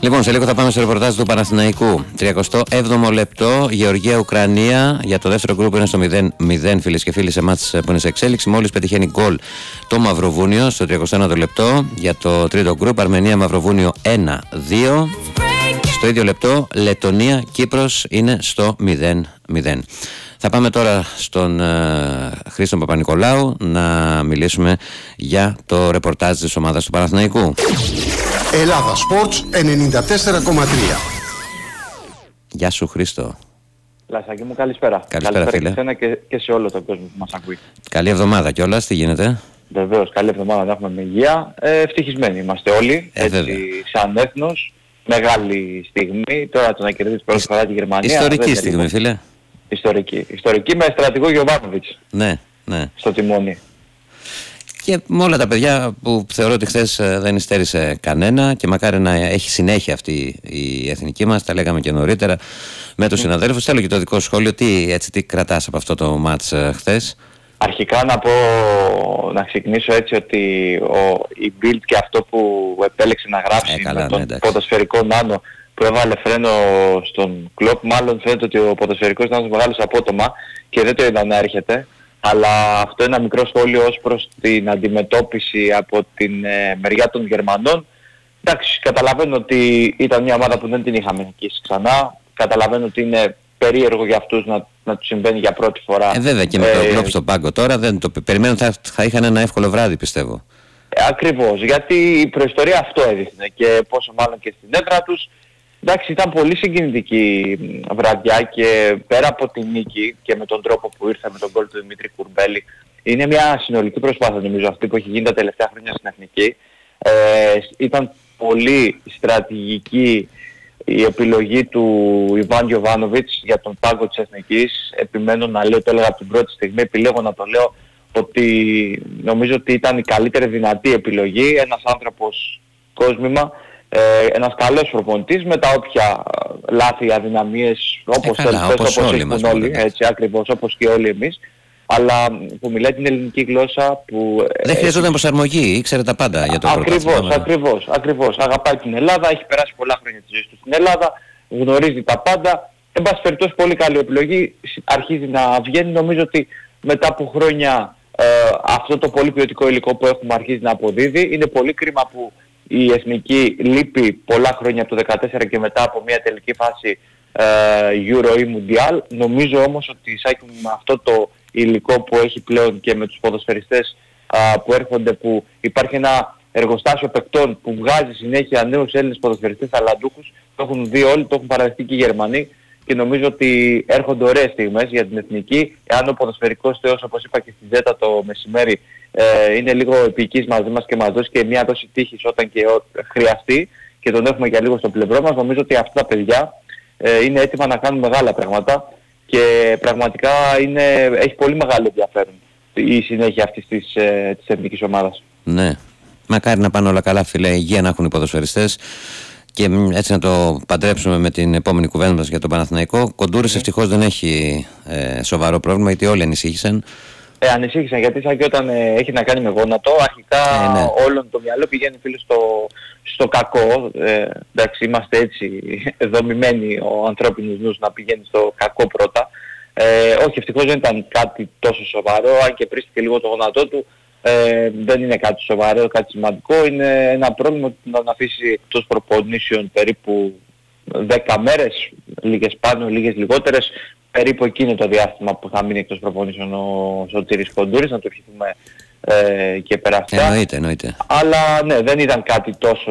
Λοιπόν, σε λίγο θα πάμε στο ρεπορτάζ του Παναθηναϊκού. 37ο λεπτό, Γεωργία-Ουκρανία. Για το δεύτερο γκρουπ είναι στο 0-0, φίλες και φίλοι, σε μάτς που είναι σε εξέλιξη. Μόλις πετυχαίνει γκολ το Μαυροβούνιο στο 31ο λεπτό. Για το τρίτο γκρουπ, Αρμενία-Μαυροβούνιο 1-2. Στο ίδιο λεπτό, Λετωνία-Κύπρος είναι στο 0-0. Θα πάμε τώρα στον Χρήστο Παπα-Νικολάου να μιλήσουμε για το ρεπορτάζ της ομάδας του Παναθηναϊκού. Ελλάδα Sports 94,3. Γεια σου, Χρήστο. Λασάκη μου, καλησπέρα. Καλησπέρα, φίλε. Και σένα και σε όλο τον κόσμο που μας ακούει. Καλή εβδομάδα κιόλας, τι γίνεται? Βεβαίως, καλή εβδομάδα να έχουμε με υγεία. Ευτυχισμένοι είμαστε όλοι, έτσι, σαν έθνος. Μεγάλη στιγμή, τώρα το να κερδίσει πρώτη φορά τη Γερμανία. Ιστορική στιγμή, φίλε. Ιστορική με στρατηγό Γιοβάνοβιτς. Ναι. Στο τιμόνι. Και με όλα τα παιδιά που θεωρώ ότι χθες δεν υστέρησε κανένα και μακάρι να έχει συνέχεια αυτή η εθνική μας, τα λέγαμε και νωρίτερα με τους συναδέλφους. Θέλω και το δικό σχόλιο, τι κρατάς από αυτό το μάτς χθες? Αρχικά να ξεκινήσω έτσι ότι η Bild και αυτό που επέλεξε να γράψει με τον ποδοσφαιρικό Νάνο που έβαλε φρένο στον Κλοπ, μάλλον φαίνεται ότι ο ποδοσφαιρικός Νάνος μεγάλωσε απότομα και δεν το είδα να έρχεται. Αλλά αυτό είναι ένα μικρό σχόλιο ως προς την αντιμετώπιση από την μεριά των Γερμανών. Εντάξει, καταλαβαίνω ότι ήταν μια ομάδα που δεν την είχαμε νικήσει ξανά. Καταλαβαίνω ότι είναι περίεργο για αυτούς να τους συμβαίνει για πρώτη φορά. Βέβαια και με το Κλοπ στον πάγκο τώρα δεν το περιμένω, θα είχαν ένα εύκολο βράδυ, πιστεύω. Ακριβώς, γιατί η προϊστορία αυτό έδειχνε και πόσο μάλλον και στην έδρα τους. Εντάξει, ήταν πολύ συγκινητική βραδιά και πέρα από τη νίκη και με τον τρόπο που ήρθε με τον γκολ του Δημήτρη Κουρμπέλη, είναι μια συνολική προσπάθεια νομίζω αυτή που έχει γίνει τα τελευταία χρόνια στην Εθνική. Ήταν πολύ στρατηγική η επιλογή του Ιβάν Γιοβάνοβιτς για τον πάγκο της Εθνικής. Επιμένω να λέω, το έλεγα από την πρώτη στιγμή, επιλέγω να το λέω, ότι νομίζω ότι ήταν η καλύτερη δυνατή επιλογή. Ένας άνθρωπος κόσμημα, ένας καλός προπονητής με τα όποια λάθη, αδυναμίες, όπως έχουν όλοι, έτσι ακριβώς, όπως και όλοι εμείς, αλλά που μιλάει την ελληνική γλώσσα που... Δεν χρειαζόταν προσαρμογή, ήξερε τα πάντα για το Ακριβώς. Αγαπάει την Ελλάδα, έχει περάσει πολλά χρόνια της ζωής του στην Ελλάδα, γνωρίζει τα πάντα. Εν πάση περιπτώσει, πολύ καλή επιλογή, αρχίζει να βγαίνει. Νομίζω ότι μετά από χρόνια αυτό το πολύ ποιοτικό υλικό που έχουμε αρχίζει να αποδίδει. Είναι πολύ κρίμα που η Εθνική λείπει πολλά χρόνια από το 2014 και μετά από μια τελική φάση Euro ή Mundial. Νομίζω όμως ότι Σάκη με αυτό το υλικό που έχει πλέον και με τους ποδοσφαιριστές που έρχονται, που υπάρχει ένα εργοστάσιο παικτών που βγάζει συνέχεια νέους Έλληνες ποδοσφαιριστές ταλαντούχους, το έχουν δει όλοι, το έχουν παραδεχτεί και οι Γερμανοί και νομίζω ότι έρχονται ωραίες στιγμές για την Εθνική. Εάν ο ποδοσφαιρικός θεός, όπως είπα και στη Ζέτα το μεσημέρι, είναι λίγο επικής μαζί μας και μας δώσει και μια δόση τύχης όταν και χρειαστεί και τον έχουμε για λίγο στο πλευρό μας, νομίζω ότι αυτά τα παιδιά είναι έτοιμα να κάνουν μεγάλα πράγματα και πραγματικά έχει πολύ μεγάλο ενδιαφέρον η συνέχεια αυτής της εθνικής ομάδας. Ναι, μακάρι να πάνε όλα καλά, φίλε, υγεία να έχουν οι ποδοσφαιριστές και έτσι να το παντρέψουμε με την επόμενη κουβέντα μας για τον Παναθηναϊκό. Κοντούρης ευτυχώς δεν έχει σοβαρό πρόβλημα, γιατί όλοι ανησύχησαν. Ανησύχησαν γιατί σαν και όταν έχει να κάνει με γόνατο, αρχικά όλον το μυαλό πηγαίνει φίλε στο κακό. Εντάξει, είμαστε έτσι δομημένοι ο ανθρώπινος νους να πηγαίνει στο κακό πρώτα. Όχι, ευτυχώς δεν ήταν κάτι τόσο σοβαρό, αν και πρίστηκε λίγο το γόνατό του. Δεν είναι κάτι σοβαρό, κάτι σημαντικό. Είναι ένα πρόβλημα που να αφήσει εκτός προπονήσεων περίπου 10 μέρες, λίγες πάνω, λίγες λιγότερες. Περίπου εκείνο το διάστημα που θα μείνει εκτός προπονήσεων ο Σωτήρης Κοντούρης, να το ευχηθούμε και πέρα αυτά. Εννοείται. Αλλά ναι, δεν ήταν κάτι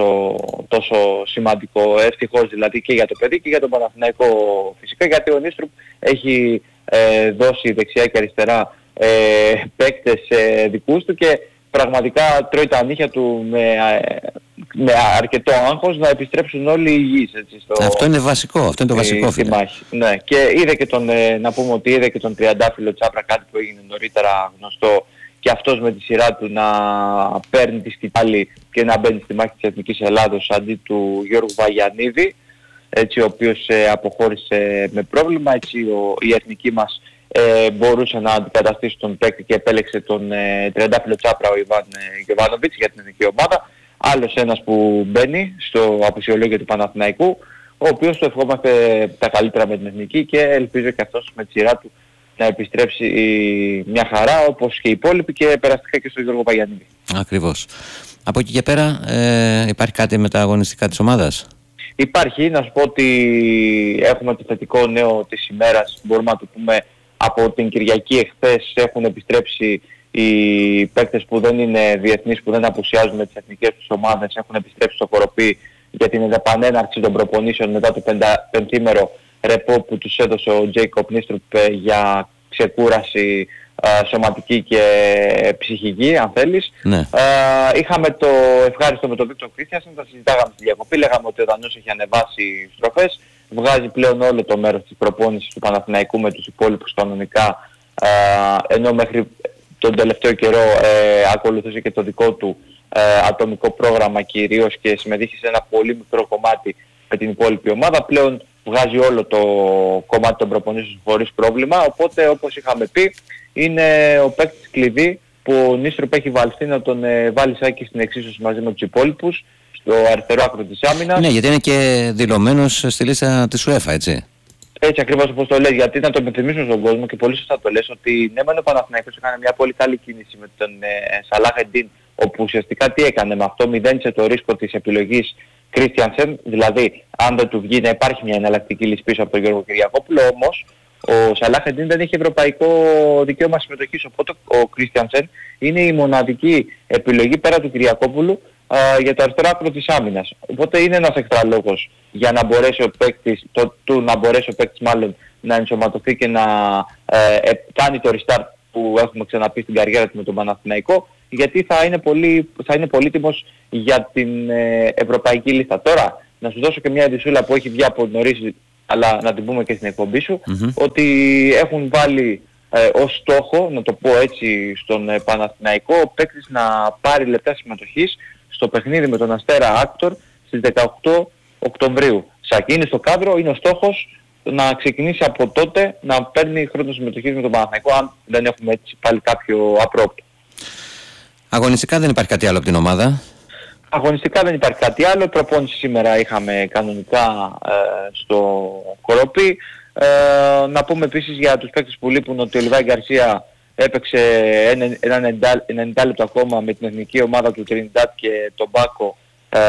τόσο σημαντικό, ευτυχώς δηλαδή και για το παιδί και για τον Παναθηναϊκό φυσικά, γιατί ο Νίστρουπ έχει δώσει δεξιά και αριστερά παίκτες δικούς του και πραγματικά τρώει τα νύχια του με αρκετό άγχος να επιστρέψουν όλοι υγιείς. Αυτό είναι βασικό, αυτό είναι το βασικό. Ναι, και είδε και να πούμε ότι είδε και τον τριαντάφυλλο Τσάπρα, κάτι που έγινε νωρίτερα γνωστό, και αυτός με τη σειρά του να παίρνει τη σκητάλη και να μπαίνει στη μάχη της Εθνικής Ελλάδος αντί του Γιώργου Βαγιανίδη, έτσι, ο οποίος αποχώρησε με πρόβλημα. Έτσι η εθνική μας μπορούσε να αντικαταστήσει τον παίκτη και επέλεξε τον τριαντάφυλλο Τσάπρα, ο Ιβάν Γιοβάνοβιτς, για την εθνική ομάδα. άλλος ένας που μπαίνει στο απουσιολόγιο του Παναθηναϊκού, ο οποίος του ευχόμαστε τα καλύτερα με την εθνική και ελπίζω και αυτός με τη σειρά του να επιστρέψει μια χαρά όπως και οι υπόλοιποι και περαστικά και στον Γιώργο Παγιανίδη. Ακριβώς. Από εκεί και πέρα υπάρχει κάτι με τα αγωνιστικά της ομάδας? Υπάρχει, να σου πω ότι έχουμε το θετικό νέο της ημέρας, μπορούμε να το πούμε από την Κυριακή εχθές έχουν επιστρέψει οι παίκτες που δεν είναι διεθνείς, που δεν απουσιάζουν με τις εθνικές τους ομάδες, έχουν επιστρέψει στο Κοροπή για την επανέναρξη των προπονήσεων μετά το πεντήμερο ρεπό που τους έδωσε ο Τζέικοπ Νίστρουπ για ξεκούραση σωματική και ψυχική, αν θέλεις. Ναι. Είχαμε το ευχάριστο με τον Βίκτορ Κρίστιανσεν, τα συζητάγαμε στη διακοπή, λέγαμε ότι ο Δανός έχει ανεβάσει στροφές, βγάζει πλέον όλο το μέρος της προπόνησης του Παναθηναϊκού με τους υπόλοιπους κανονικά, ενώ μέχρι τον τελευταίο καιρό ακολουθούσε και το δικό του ατομικό πρόγραμμα κυρίως και συμμετείχε σε ένα πολύ μικρό κομμάτι με την υπόλοιπη ομάδα. Πλέον βγάζει όλο το κομμάτι των προπονήσεων χωρίς πρόβλημα, οπότε όπως είχαμε πει είναι ο παίκτης κλειδί που ο Νίστρουπ έχει βαλθεί να τον βάλει σάκι στην εξίσωση μαζί με τους υπόλοιπους στο αριστερό άκρο της άμυνας. Ναι, γιατί είναι και δηλωμένος στη λίστα της UEFA, έτσι. Έτσι ακριβώς όπως το λες, γιατί να το υπενθυμίσουμε στον κόσμο και πολύ σωστά το λες ότι ναι μεν ο Παναθηναϊκός έκανε μια πολύ καλή κίνηση με τον Σαλάχ Εντίν, όπου ουσιαστικά τι έκανε με αυτό, μηδένισε το ρίσκο της επιλογής Κρίστιανσεν, δηλαδή αν δεν του βγει να υπάρχει μια εναλλακτική λύση πίσω από τον Γιώργο Κυριακόπουλο, όμως ο Σαλάχ Εντίν δεν έχει ευρωπαϊκό δικαίωμα συμμετοχής, οπότε ο Κρίστιανσεν είναι η μοναδική επιλογή πέρα του Κυριακόπουλου για το αριστερό άκρο της άμυνας. Οπότε είναι ένας εξτρά λόγος για να μπορέσει ο παίκτης, μάλλον να ενσωματωθεί και να κάνει το restart που έχουμε ξαναπεί στην καριέρα του με τον Παναθηναϊκό, γιατί θα είναι πολύτιμος για την ευρωπαϊκή λίστα. Τώρα, να σου δώσω και μια ειδησούλα που έχει βγει από νωρίς, αλλά να την πούμε και στην εκπομπή σου, ότι έχουν βάλει ως στόχο, να το πω έτσι, στον Παναθηναϊκό, ο παίκτης να πάρει λεπτά συμμετοχής στο παιχνίδι με τον Αστέρα Άκτορ στις 18 Οκτωβρίου. Σάκη, είναι στο κάδρο, είναι ο στόχος να ξεκινήσει από τότε να παίρνει χρόνο συμμετοχής με τον Παναθηναϊκό, αν δεν έχουμε έτσι πάλι κάποιο απρόπτο. Αγωνιστικά δεν υπάρχει κάτι άλλο από την ομάδα? Αγωνιστικά δεν υπάρχει κάτι άλλο. Προπόνηση σήμερα είχαμε κανονικά στο Κοροπή. Να πούμε επίσης για τους παίκτες που λείπουν ότι ο Λιβάη Γκαρσία έπαιξε ένα 90 λεπτό ακόμα με την εθνική ομάδα του Τρινιντάτ και τον Μπάκο,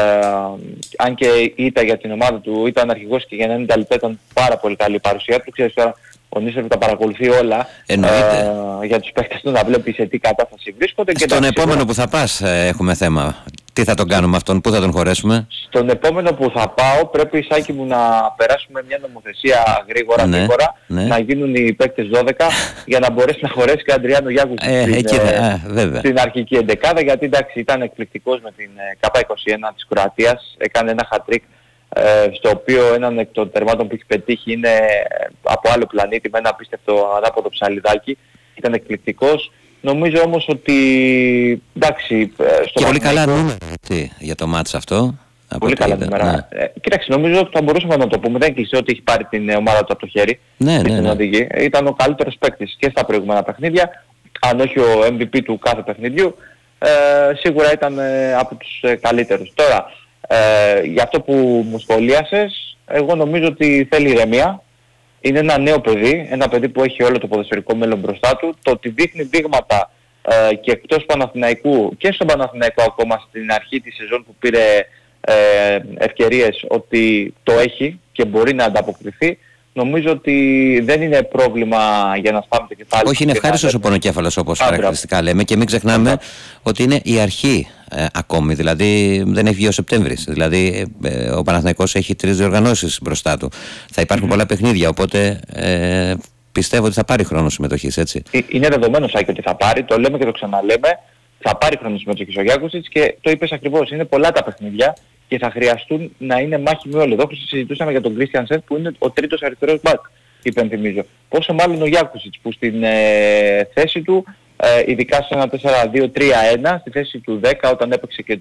αν και ήταν για την ομάδα του, ήταν αρχηγός και για 90 λεπτά ήταν πάρα πολύ καλή η παρουσία του. Ξέρεις τώρα, ο Νίστρουπ τα παρακολουθεί όλα για τους παίκτες του, να βλέπει σε τι κατάσταση βρίσκονται. Στον επόμενο που θα πας έχουμε θέμα. Τι θα τον κάνουμε αυτόν, πού θα τον χωρέσουμε? Στον επόμενο που θα πάω πρέπει, Σάκη μου, να περάσουμε μια νομοθεσία γρήγορα, να γίνουν οι παίκτες 12 για να μπορέσει να χωρέσει και ο Αντριάνο Γιάκουτσιτς στην αρχική εντεκάδα, γιατί εντάξει ήταν εκπληκτικός με την K21 της Κροατίας, έκανε ένα hat-trick στο οποίο έναν εκ των τερμάτων που έχει πετύχει είναι από άλλο πλανήτη με ένα απίστευτο ανάποδο ψαλιδάκι, ήταν εκπληκτικός. Νομίζω όμως ότι εντάξει και πολύ καλά νούμερα για το μάτς αυτό. Πολύ καλά νούμερα. Κοίταξε, νομίζω ότι θα μπορούσαμε να το πούμε. Δεν κλειστεί ότι έχει πάρει την ομάδα του από το χέρι. Ναι. Ήταν ο καλύτερος παίκτης και στα προηγούμενα παιχνίδια. Αν όχι ο MVP του κάθε παιχνιδιού, σίγουρα ήταν από τους καλύτερους. Τώρα, για αυτό που μου σχολίασες, εγώ νομίζω ότι θέλει ηρεμία. Είναι ένα νέο παιδί, ένα παιδί που έχει όλο το ποδοσφαιρικό μέλλον μπροστά του. Το ότι δείχνει δείγματα και εκτός Παναθηναϊκού και στον Παναθηναϊκό ακόμα στην αρχή της σεζόν που πήρε ευκαιρίες, ότι το έχει και μπορεί να ανταποκριθεί. Νομίζω ότι δεν είναι πρόβλημα για να σπάμε το κεφάλι. Όχι, είναι ευχάριστος ο πονοκέφαλος όπως χαρακτηριστικά λέμε, και μην ξεχνάμε ότι είναι η αρχή ακόμη, δηλαδή δεν έχει βγει ο Σεπτέμβρης. Δηλαδή ο Παναθηναϊκός έχει 3 διοργανώσεις μπροστά του. Θα υπάρχουν πολλά παιχνίδια, οπότε πιστεύω ότι θα πάρει χρόνο συμμετοχής, έτσι. Είναι δεδομένο, Σάκη, ότι θα πάρει, το λέμε και το ξαναλέμε, θα πάρει χρόνο συμμετοχής ο Γιάκουτσιτς και το είπες ακριβώς, είναι πολλά τα παιχνίδια και θα χρειαστούν να είναι μάχη με όλοι. Εδώ συζητούσαμε για τον Κρίστιανσεν που είναι ο τρίτος αριστερός μπακ, υπενθυμίζω. Πόσο μάλλον ο Γιάκουτσιτς που στην θέση του, ειδικά σε ένα 4-2-3-1, στη θέση του 10 όταν έπαιξε και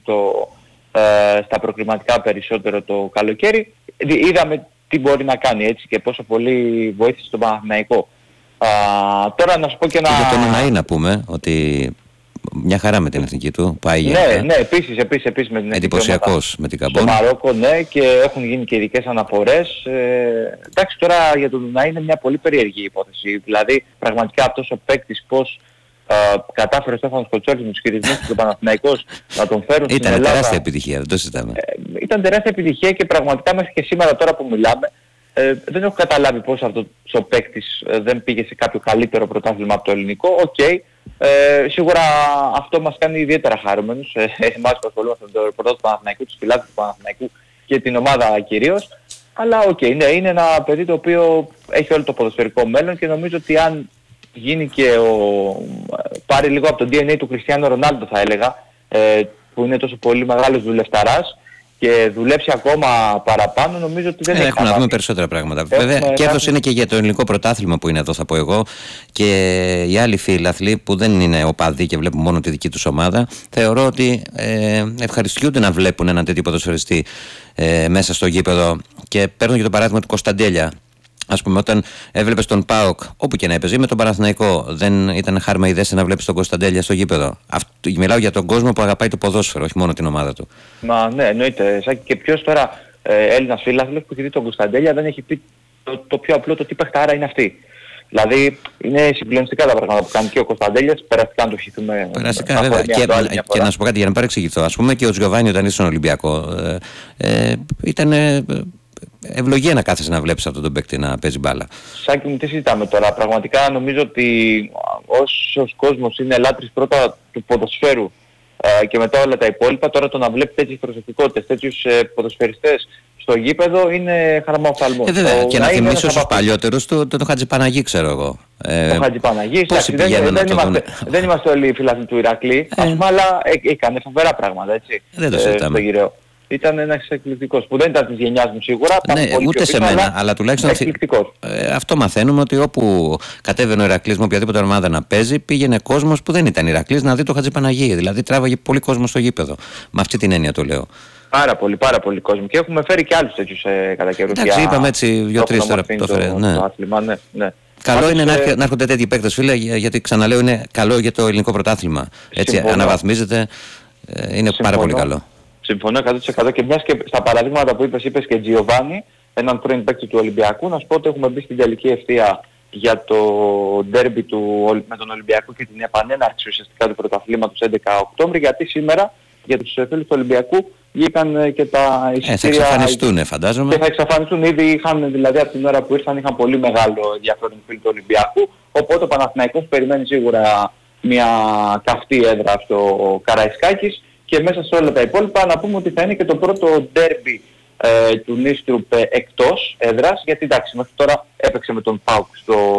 στα προκριματικά περισσότερο το καλοκαίρι, είδαμε τι μπορεί να κάνει, έτσι, και πόσο πολύ βοήθησε τον Παναθηναϊκό. Τώρα να σου πω και για τον Ουναή να πούμε ότι μια χαρά με την εθνική του. Πάει για Ναι, επίσης με την εντυπωσιακός με την Καμπόν. Στο Μαρόκο, ναι, και έχουν γίνει και ειδικές αναφορές. Εντάξει, τώρα για τον Δουναή είναι μια πολύ περίεργη υπόθεση. Δηλαδή, πραγματικά αυτός ο παίκτης πώς κατάφερε ο Στέφανος Κοτσόλης με τους χειρισμούς του Παναθηναϊκός να τον φέρουν στην Ελλάδα. Ήταν τεράστια επιτυχία, δεν το συζητάμε. Ήταν τεράστια επιτυχία και πραγματικά μέχρι και σήμερα τώρα που μιλάμε δεν έχω καταλάβει πώς αυτός ο παίκτης δεν πήγε σε κάποιο καλύτερο πρωτάθλημα από το ελληνικό. Σίγουρα αυτό μας κάνει ιδιαίτερα χαρούμενους, εμάς που ασχολούμαστε με το ρεπορτάζ του Παναθηναϊκού, τους φιλάθλους του Παναθηναϊκού και την ομάδα κυρίως. Αλλά ναι, είναι ένα παιδί το οποίο έχει όλο το ποδοσφαιρικό μέλλον και νομίζω ότι αν γίνει και πάρει λίγο από το DNA του Κριστιάνο Ρονάλντο, θα έλεγα, που είναι τόσο πολύ μεγάλος δουλευταράς και δουλέψει ακόμα παραπάνω, νομίζω ότι δεν έχει έχουμε να δούμε περισσότερα πράγματα. Βέβαια, κέρδος είναι και για το ελληνικό πρωτάθλημα που είναι εδώ, θα πω εγώ, και οι άλλοι φίλαθλοι που δεν είναι οπαδοί και βλέπουν μόνο τη δική τους ομάδα, θεωρώ ότι ευχαριστιούνται να βλέπουν έναν τέτοιο ποδοσφαιριστή μέσα στο γήπεδο. Και παίρνω και το παράδειγμα του Κωνσταντέλια. Ας πούμε, όταν έβλεπες τον ΠΑΟΚ, όπου και να έπαιζε, με τον Παναθηναϊκό, δεν ήταν χάρμα η δέση να βλέπεις τον Κωνσταντέλια στο γήπεδο? Μιλάω για τον κόσμο που αγαπάει το ποδόσφαιρο, όχι μόνο την ομάδα του. Μα ναι, εννοείται. Και ποιος τώρα Έλληνας φίλαθλος που έχει δει τον Κωνσταντέλια δεν έχει πει το πιο απλό, το τι παιχτάρα είναι αυτή. Δηλαδή είναι συγκλονιστικά τα πράγματα που κάνει και ο Κωνσταντέλιας, περαστικά να το χυθούμε. Περαστικά, βέβαια. Και να σου πω κάτι για να μην παρεξηγηθώ. Ας πούμε και ο Τζιοβάνι όταν ήρθε στον Ολυμπιακό ήταν ευλογία να κάθεσαι να βλέπεις αυτόν τον παίκτη να παίζει μπάλα. Σάκη μου, τι συζητάμε τώρα? Πραγματικά νομίζω ότι όσος κόσμος είναι λάτρης πρώτα του ποδοσφαίρου και μετά όλα τα υπόλοιπα, τώρα το να βλέπει τέτοιες προσωπικότητες, τέτοιους ποδοσφαιριστές στο γήπεδο είναι χαραμοφθαλμός. Βέβαια, και να θυμίσω στους παλιότερους το Χατζηπαναγί, ξέρω εγώ. Το Χατζηπαναγί, δεν είμαστε όλοι φιλάθλοι του Ηρακλή, αλλά έκανε φοβερά πράγματα, έτσι. Δεν το συζητάμε. Ήταν ένας εκπληκτικός, που δεν ήταν της γενιάς μου σίγουρα. Ναι, ούτε σε μένα, αλλά τουλάχιστον αυτό μαθαίνουμε, ότι όπου κατέβαινε ο Ηρακλής με οποιαδήποτε ομάδα να παίζει, πήγαινε κόσμος που δεν ήταν Ηρακλής να δει το Χατζηπαναγί. Δηλαδή τράβαγε πολύ κόσμο στο γήπεδο. Με αυτή την έννοια το λέω. Πάρα πολύ κόσμο. Και έχουμε φέρει και άλλους τέτοιους κατά καιρούς. Εντάξει, είπαμε έτσι 2-3 τώρα που το φέρε. Ναι. Καλό είναι να έρχονται τέτοιοι παίκτες, φίλε, γιατί ξαναλέω είναι καλό για το ελληνικό πρωτάθλημα. Έτσι αναβαθμίζεται, είναι πάρα πολύ καλό. Συμφωνώ 100% και μιας και στα παραδείγματα που είπες και Τζιοβάνι, έναν πρώην παίκτη του Ολυμπιακού, να σου πω ότι έχουμε μπει στην τελική ευθεία για το ντέρμπι με τον Ολυμπιακό και την επανέναρξη ουσιαστικά του πρωταθλήματος 11 Οκτώβρη, γιατί σήμερα για τους φίλους του Ολυμπιακού βγήκαν και τα εισιτήρια. Θα εξαφανιστούν, φαντάζομαι. Και θα εξαφανιστούν, ήδη δηλαδή από την ώρα που ήρθαν είχαν πολύ μεγάλο ενδιαφέρον φίλοι του Ολυμπιακού, οπότε ο Παναθηναϊκός περιμένει σίγουρα μια καυτή έδρα στο Καραϊσκάκης. Και μέσα σε όλα τα υπόλοιπα να πούμε ότι θα είναι και το πρώτο ντέρμπι του Νίστρουπ εκτός έδρας, γιατί εντάξει μέχρι τώρα έπαιξε με τον ΠΑΟΚ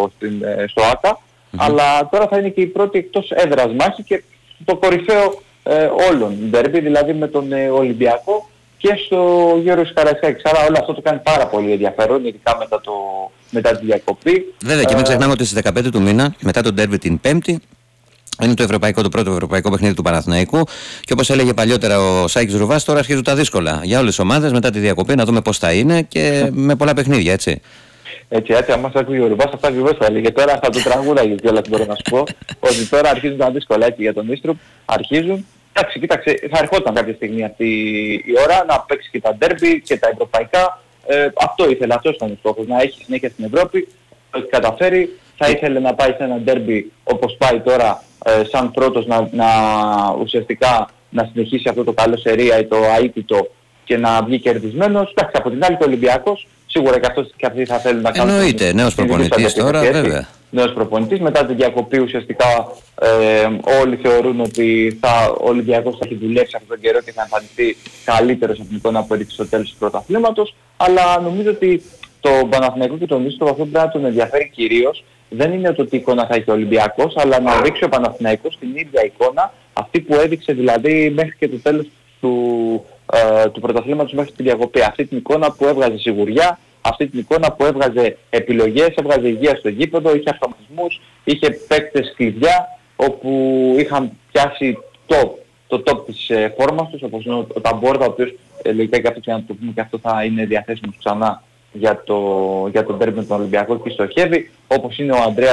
στο ΆΚΑ, αλλά τώρα θα είναι και η πρώτη εκτός έδρας μάχη και το κορυφαίο όλων ντέρμπι, δηλαδή με τον Ολυμπιακό και στο Γιώργος Καραϊσκάκης. Άρα όλο αυτό το κάνει πάρα πολύ ενδιαφέρον, ειδικά μετά τη διακοπή. Βέβαια και μην ξεχνάμε ότι στις 15 του μήνα, μετά τον ντέρμπι την Πέμπτη, είναι το πρώτο ευρωπαϊκό παιχνίδι του Παναθηναϊκού και όπως έλεγε παλιότερα ο Σάκης Ρουβάς, τώρα αρχίζουν τα δύσκολα για όλες τις ομάδες μετά τη διακοπή, να δούμε πώς θα είναι και με πολλά παιχνίδια, έτσι. Έτσι, αν μας ακούει ο Ρουβάς, αυτά ακριβώς θα έλεγε. Τώρα θα το τραγούδαγε κιόλας, μπορώ να σου πω, ότι τώρα αρχίζουν τα δύσκολα έτσι για τον Ίστρουπ, αρχίζουν. Εντάξει, κοίταξε, θα ερχόταν κάποια στιγμή αυτή η ώρα να παίξει και τα ντέρμπι και τα ευρωπαϊκά. Αυτό ήθελε, αυτός ήταν ο στόχος, να έχει συνέχεια στην Ευρώπη, το έχει καταφέρει. Θα ήθελε να πάει σε ένα ντέρμπι όπως πάει τώρα, σαν πρώτος ουσιαστικά να συνεχίσει αυτό το καλό σερία ή το αίτητο και να βγει κερδισμένος. Εντάξει, από την άλλη το Ολυμπιακός, σίγουρα και αυτοί θα θέλουν να κάνουν. Εννοείται, νέος προπονητής τώρα, βέβαια. Νέος προπονητής, μετά την διακοπή ουσιαστικά όλοι θεωρούν ότι ο Ολυμπιακός θα έχει δουλέψει αυτόν τον καιρό και θα εμφανιστεί καλύτερος από την εικόνα που έδειξε στο τέλος του πρωταθλήματος, αλλά νομίζω ότι το Παναθηναϊκό και τον Ίστρο αυτό πρέπει να τον ενδιαφέρει κυρίως. Δεν είναι το τι εικόνα θα έχει ο Ολυμπιακός, αλλά να δείξει ο Παναθηναϊκός την ίδια εικόνα, αυτή που έδειξε δηλαδή μέχρι και το τέλος του πρωταθλήματος μέχρι την διακοπή. Αυτή την εικόνα που έβγαζε σιγουριά, αυτή την εικόνα που έβγαζε επιλογές, έβγαζε υγεία στο γήπεδο, είχε αυτοματισμούς, είχε παίκτες κλειδιά, όπου είχαν πιάσει το top της φόρμας τους, όπως είναι ο Ταμπόρτα, ο οποίος λογικά και αυτό, και να το πούμε, και αυτό θα είναι διαθέσιμος ξανά για το ντέρμπι με τον Ολυμπιακό και στοχεύει, όπως είναι ο Ανδρέας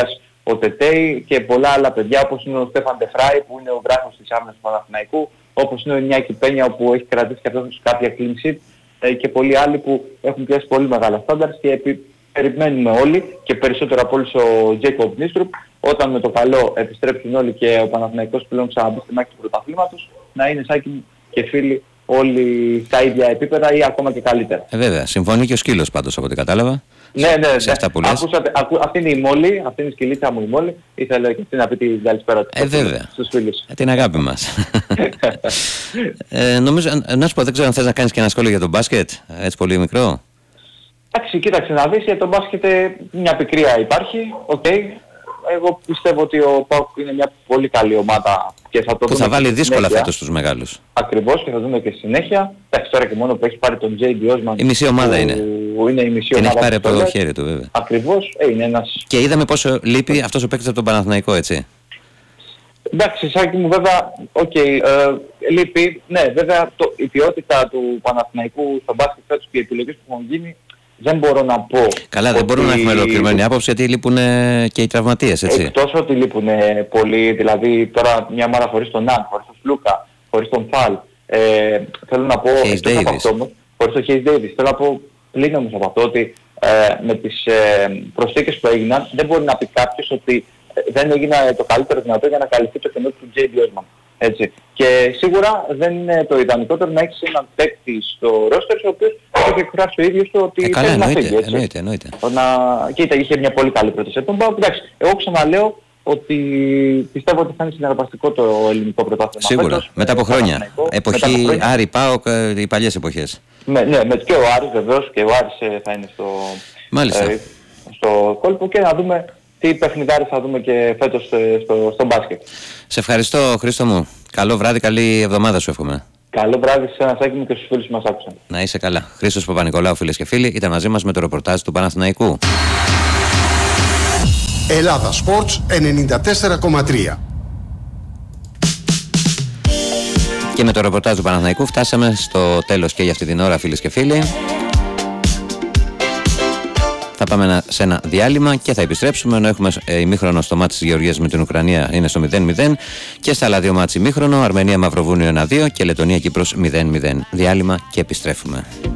ο Τετέι και πολλά άλλα παιδιά, όπως είναι ο Στέφαν Τεφράι που είναι ο βράχος της άμυνας του Παναθηναϊκού, όπως είναι ο Νιάκη Πένια όπου έχει κρατήσει και αυτός κάποια clean sheet, και πολλοί άλλοι που έχουν πιάσει πολύ μεγάλα στάνταρς και περιμένουμε όλοι και περισσότερο από όλους ο Τζέικοπ Νίστρουπ, όταν με το καλό επιστρέψουν όλοι και ο Παναθηναϊκός πλέον ξαναμπεί στη μάχη του πρωταθλήματος, να είναι Σάκη και φίλοι όλοι στα ίδια επίπεδα ή ακόμα και καλύτερα. Βέβαια, συμφωνεί και ο Σκύλος πάντως από ό,τι κατάλαβα. Ναι. Ακούσατε, αυτή είναι η Μόλη, αυτή είναι η σκυλίτσα μου η Μόλη. Ήθελα και αυτή να πει την καλησπέρα του στους φίλους. Την αγάπη μας. Νομίζω, να σου πω, δεν ξέρω αν θες να κάνεις και ένα σχόλιο για τον μπάσκετ, έτσι πολύ μικρό. Εντάξει, κοίταξε να δεις, για τον μπάσκετ μια πικρία υπάρχει, Εγώ πιστεύω ότι ο ΠΑΟΚ είναι μια πολύ καλή ομάδα και θα το που θα βάλει δύσκολα φέτος τους μεγάλους. Ακριβώς, και θα δούμε και στη συνέχεια. Εντάξει, τώρα και μόνο που έχει πάρει τον J.D. Osman. Η μισή ομάδα είναι. Είναι η μισή και ομάδα. Έχει πάρει από το χέρι του βέβαια. Ακριβώς, είναι ένας... Και είδαμε πόσο λείπει αυτός ο παίκτης από τον Παναθηναϊκό, έτσι. Εντάξει, Σάκη μου, βέβαια, λείπει. Ναι, βέβαια η ποιότητα του Παναθηναϊκού στο μπάσκετ φέτος και οι επιλογές που έχουν γίνει δεν μπορώ να πω. Καλά, δεν μπορούμε να έχουμε ολοκληρωμένη άποψη γιατί λείπουν και οι τραυματίες, έτσι. Εκτός ότι λείπουν πολλοί, δηλαδή τώρα μια ομάδα χωρίς τον Ναν, χωρίς τον Σλούκα, χωρίς τον Φαλ, θέλω να πω, εκτός από αυτό όμως, χωρίς τον Χέις Ντέιβις, θέλω να πω πλην όμως από αυτό ότι με τις προσθήκες που έγιναν δεν μπορεί να πει κάποιος ότι δεν έγινε το καλύτερο δυνατό για να καλυφθεί το κενό του J.D. Osman. Έτσι. Και σίγουρα δεν είναι το ιδανικότερο να έχεις έναν παίκτη στο ρόστερ ο οποίος έχει εκφράσει ο ίδιος του ότι θέλει να φύγει. Εννοείται. Κοίτα, είχε μια πολύ καλή πρόταση. Εντάξει, εγώ ξαναλέω ότι πιστεύω ότι θα είναι συναρπαστικό το ελληνικό πρωτάθλημα. Σίγουρα. Μετά από χρόνια. Εποχή Άρη, ΠΑΟΚ, οι παλιές εποχές. Ναι, και ο Άρης βεβαίως, και ο Άρης θα είναι στο κόλπο και να δούμε τι παιχνιδάρες θα δούμε και φέτος στο μπάσκετ. Σε ευχαριστώ, Χρήστο μου. Καλό βράδυ, καλή εβδομάδα σου εύχομαι. Καλό βράδυ σε ένα Σάκη μου και στους φίλους που μας άκουσαν. Να είσαι καλά. Χρήστος Παπα-Νικολάου, φίλες και φίλοι, ήταν μαζί μας με το ρεπορτάζ του Παναθηναϊκού. Ελλάδα Sports 94,3. Και με το ρεπορτάζ του Παναθηναϊκού φτάσαμε στο τέλος και για αυτή την ώρα, φίλες και φίλοι. Θα πάμε σε ένα διάλειμμα και θα επιστρέψουμε, ενώ έχουμε ημίχρονο στο μάτι της Γεωργίας με την Ουκρανία είναι στο 0-0 και στα άλλα δύο μάτς ημίχρονο Αρμενία Μαυροβούνιο 1-2 και Λετωνία Κύπρος 0-0. Διάλειμμα και επιστρέφουμε.